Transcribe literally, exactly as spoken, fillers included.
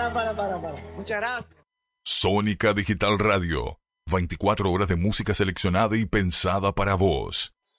para, para, para, para. Muchas gracias. Sónica Digital Radio. veinticuatro horas de música seleccionada y pensada para vos.